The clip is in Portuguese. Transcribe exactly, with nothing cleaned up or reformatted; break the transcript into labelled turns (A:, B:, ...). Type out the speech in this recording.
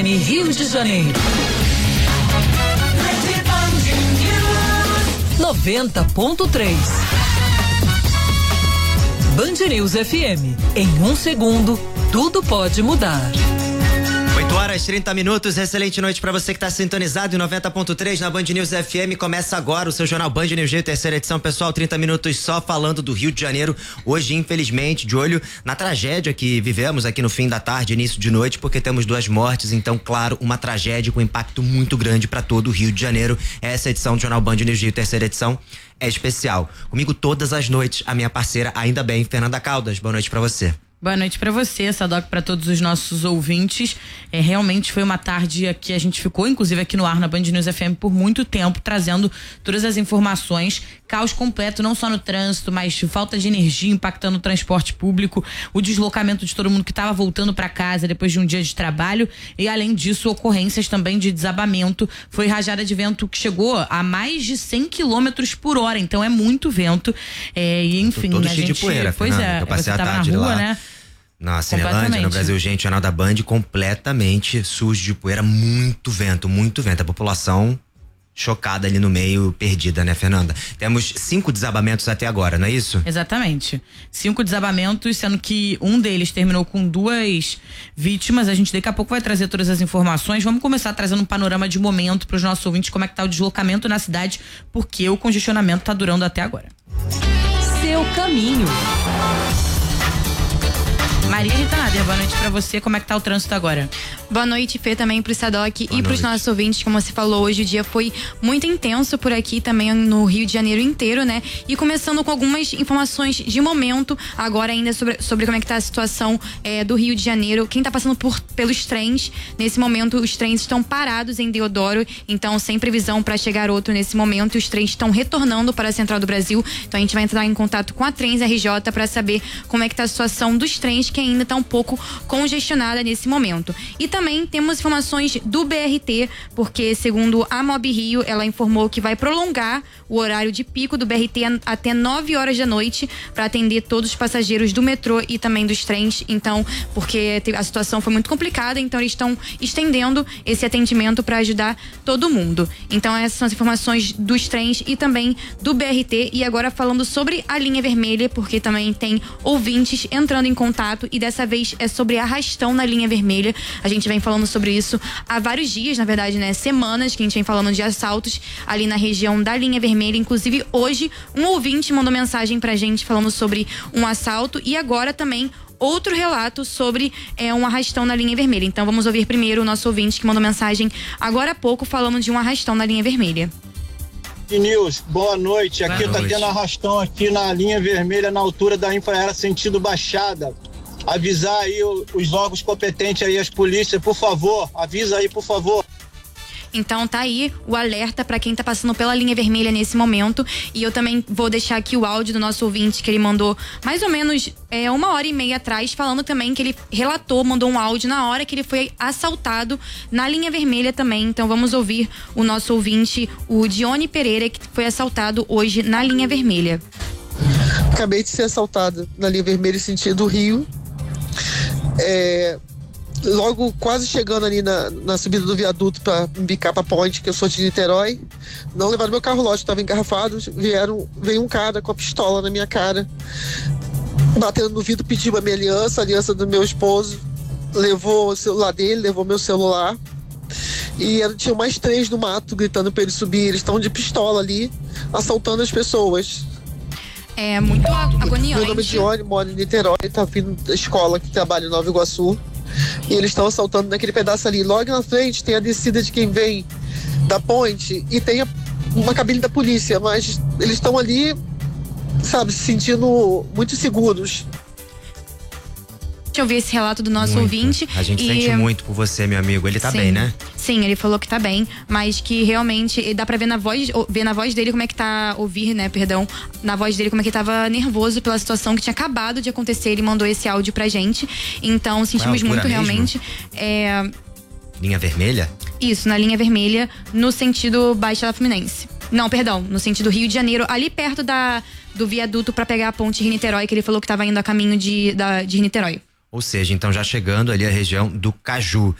A: Rio de Janeiro. noventa ponto três. Band News F M. Em um segundo, tudo pode mudar.
B: oito horas e trinta minutos, excelente noite pra você que tá sintonizado em noventa ponto três na Band News F M. Começa agora o seu jornal Band News Rio, terceira edição, pessoal, trinta minutos só falando do Rio de Janeiro. Hoje, infelizmente, de olho na tragédia que vivemos aqui no fim da tarde, início de noite, porque temos duas mortes, então, claro, uma tragédia com impacto muito grande pra todo o Rio de Janeiro. Essa edição do jornal Band News Rio, terceira edição, é especial. Comigo todas as noites, a minha parceira, ainda bem, Fernanda Caldas. Boa noite pra você.
C: Boa noite pra você, Sadoc, pra todos os nossos ouvintes. É, realmente foi uma tarde que a gente ficou, inclusive aqui no ar na Band News F M, por muito tempo, trazendo todas as informações. Caos completo, não só no trânsito, mas falta de energia impactando o transporte público, o deslocamento de todo mundo que estava voltando para casa depois de um dia de trabalho. E além disso, ocorrências também de desabamento. Foi rajada de vento que chegou a mais de cem quilômetros por hora, então é muito vento. É, e enfim,
B: todo
C: a
B: cheio
C: gente.
B: de poeira,
C: pois
B: Fernanda,
C: é,
B: eu passei
C: você
B: a
C: tava
B: tarde
C: na rua,
B: lá.
C: né?
B: Na Cinelândia, no Brasil Gente, Jornal da Band, completamente sujo de poeira, muito vento, muito vento. A população chocada ali no meio, perdida, né, Fernanda? Temos cinco desabamentos até agora, não é isso?
C: Exatamente. Cinco desabamentos, sendo que um deles terminou com duas vítimas. A gente daqui a pouco vai trazer todas as informações. Vamos começar trazendo um panorama de momento para os nossos ouvintes, como é que tá o deslocamento na cidade, porque o congestionamento tá durando até agora.
A: Seu caminho.
C: Maria Rita Nader, boa noite pra você. Como é que tá o trânsito agora?
D: Boa noite, Fê, também pro Sadoc e
B: noite.
D: pros nossos ouvintes. Como você falou, hoje o dia foi muito intenso por aqui, também no Rio de Janeiro inteiro, né? E começando com algumas informações de momento, agora ainda sobre, sobre como é que tá a situação é, do Rio de Janeiro. Quem tá passando por, pelos trens, nesse momento os trens estão parados em Deodoro, então sem previsão para chegar outro nesse momento. Os trens estão retornando para a Central do Brasil, então a gente vai entrar em contato com a Trens R J para saber como é que tá a situação dos trens, que ainda está um pouco congestionada nesse momento. E também temos informações do B R T, porque segundo a Mob Rio, ela informou que vai prolongar o horário de pico do B R T até nove horas da noite para atender todos os passageiros do metrô e também dos trens. Então, porque a situação foi muito complicada, então eles estão estendendo esse atendimento para ajudar todo mundo. Então, essas são as informações dos trens e também do B R T. E agora falando sobre a linha vermelha, porque também tem ouvintes entrando em contato e dessa vez é sobre arrastão na linha vermelha. A gente vem falando sobre isso há vários dias, na verdade, né? Semanas que a gente vem falando de assaltos ali na região da linha vermelha. Inclusive, hoje, um ouvinte mandou mensagem pra gente falando sobre um assalto e agora também outro relato sobre é, um arrastão na linha vermelha. Então, vamos ouvir primeiro o nosso ouvinte que mandou mensagem agora há pouco falando de um arrastão na linha vermelha.
E: News, boa noite. Aqui
B: boa
E: tá
B: noite.
E: tendo arrastão aqui na linha vermelha, na altura da Infraera, sentido Baixada. Avisar aí os órgãos competentes aí, as polícias, por favor, avisa aí, por favor.
D: Então tá aí o alerta para quem tá passando pela linha vermelha nesse momento. E eu também vou deixar aqui o áudio do nosso ouvinte que ele mandou mais ou menos é, uma hora e meia atrás, falando também que ele relatou, mandou um áudio na hora que ele foi assaltado na linha vermelha também. Então vamos ouvir o nosso ouvinte, o Dione Pereira, que foi assaltado hoje na linha vermelha.
F: Acabei de ser assaltada na linha vermelha sentido Rio. É, logo quase chegando ali na, na subida do viaduto para embicar pra ponte, que eu sou de Niterói, não levaram meu carro, lógico, estava engarrafado, vieram, veio um cara com a pistola na minha cara, batendo no vidro, pediu a minha aliança, a aliança do meu esposo, levou o celular dele, levou meu celular, e tinha mais três no mato gritando para ele subir. Eles estão de pistola ali, assaltando as pessoas.
D: É muito agoniante.
F: Meu nome é Dione, moro em Niterói, tá vindo da escola que trabalha em Nova Iguaçu. E eles estão assaltando naquele pedaço ali. Logo na frente tem a descida de quem vem da ponte e tem a, uma cabine da polícia, mas eles estão ali, sabe, se sentindo muito seguros.
D: Deixa eu ver esse relato do nosso
B: Muito.
D: ouvinte.
B: A gente
D: e...
B: sente muito por você, meu amigo. Ele tá
D: Sim.
B: bem, né?
D: Sim, ele falou que tá bem, mas que realmente dá pra ver na voz, ver na voz dele como é que tá, ouvir, né, perdão, na voz dele como é que ele tava nervoso pela situação que tinha acabado de acontecer. Ele mandou esse áudio pra gente, então sentimos muito
B: mesmo?
D: realmente. É,
B: Linha vermelha?
D: isso, na linha vermelha, no sentido Baixada Fluminense. Não, perdão, no sentido Rio de Janeiro, ali perto da, do viaduto pra pegar a ponte Rio-Niterói, que ele falou que tava indo a caminho de, da, de Niterói.
B: Ou seja, então já chegando ali a região do Caju.